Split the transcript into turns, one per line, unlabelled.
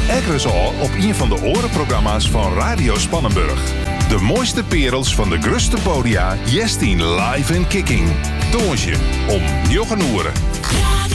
Ekkeres al op een van de orenprogramma's van Radio Spannenburg. De mooiste perels van de gruste podia, Jestien live en kicking. Toonsje om 9 uur.